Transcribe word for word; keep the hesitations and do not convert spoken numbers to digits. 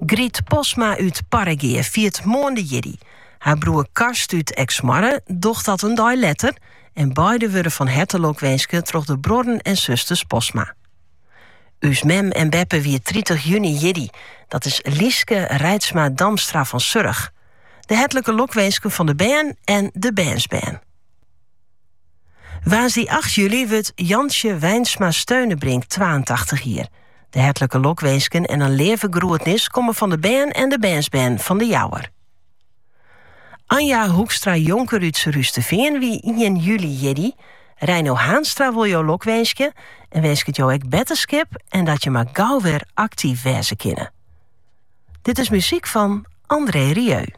Griet Posma uit Parageer viert moande jiddy. Haar broer Karst uit Exmarre docht dat een dag letter. En beide worden van hertelijk wenske troch de broeren en zusters Posma. Us mem en beppe wie dertig juni jiddy. Dat is Lieske Reitsma Damstra van Surg. De hertelijke lokwenske van de band en de bandsband. Waasdie acht juli wordt Jansje Wijnsma Steunenbrink tweeëntachtig jaar. De hertelijke lokwensken en een levengroetnis komen van de band en de bandsband van de Jouwer. Anja Hoekstra Jonker uit Rusteveen wie in juli jiddy. Reino Haanstra wil jou lokwenske en wens het jou ook betterskip en dat je maar gauw weer actief wezen kunnen. Dit is muziek van André Rieu.